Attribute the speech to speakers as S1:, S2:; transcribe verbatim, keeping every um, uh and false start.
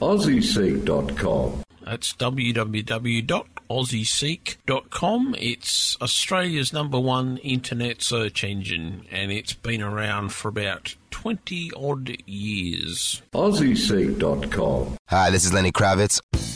S1: aussie seek dot com.
S2: That's w w w dot aussie seek dot com. It's Australia's number one internet search engine, and it's been around for about twenty odd years.
S1: aussie seek dot com.
S3: Hi, this is Lenny Kravitz.